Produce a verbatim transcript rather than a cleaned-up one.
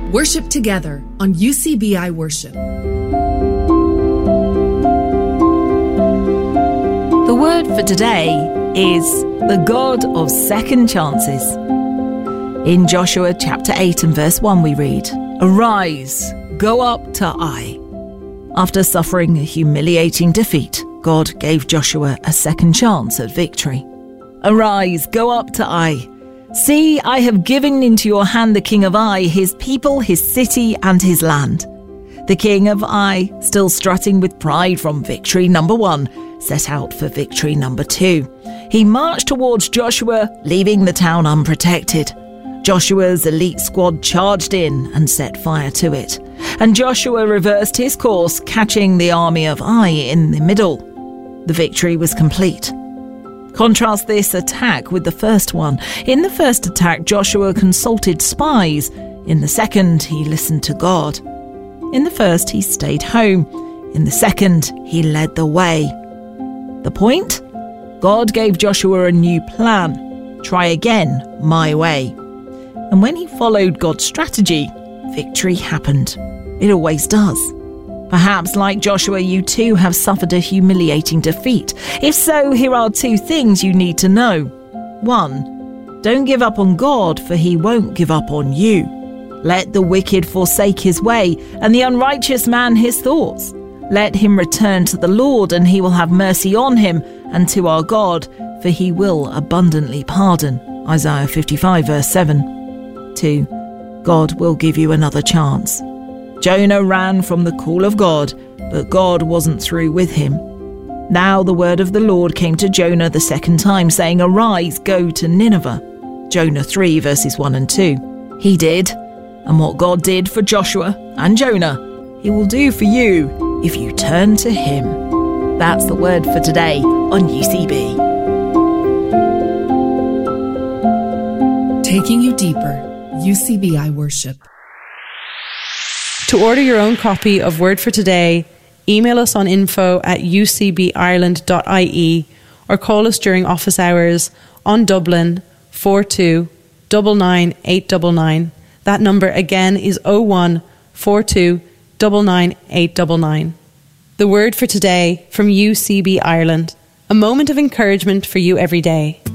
Worship together on U C B I Worship. The word for today is the God of second chances. In Joshua chapter eight and verse one we read, "Arise, go up to Ai." After suffering a humiliating defeat, God gave Joshua a second chance at victory. "Arise, go up to Ai. See, I have given into your hand the king of Ai, his people, his city, and his land." The king of Ai, still strutting with pride from victory number one, set out for victory number two. He marched towards Joshua, leaving the town unprotected. Joshua's elite squad charged in and set fire to it, and Joshua reversed his course, catching the army of Ai in the middle. The victory was complete. Contrast this attack with the first one. In the first attack, Joshua consulted spies. In the second, he listened to God. In the first, he stayed home. In the second, he led the way. The point? God gave Joshua a new plan. Try again, my way. And when he followed God's strategy, victory happened. It always does. Perhaps, like Joshua, you too have suffered a humiliating defeat. If so, here are two things you need to know. One, don't give up on God, for he won't give up on you. Let the wicked forsake his way, and the unrighteous man his thoughts. Let him return to the Lord, and he will have mercy on him, and to our God, for he will abundantly pardon. Isaiah fifty-five verse seven. Two, God will give you another chance. Jonah ran from the call of God, but God wasn't through with him. Now the word of the Lord came to Jonah the second time, saying, "Arise, go to Nineveh." Jonah three verses one and two. He did, and what God did for Joshua and Jonah, he will do for you if you turn to him. That's the word for today on U C B. Taking you deeper, U C B I Worship. To order your own copy of Word for Today, email us on info at u c b ireland dot i e or call us during office hours on Dublin four two nine nine eight nine nine. That number again is oh one four two nine nine eight nine nine. The Word for Today from U C B Ireland. A moment of encouragement for you every day.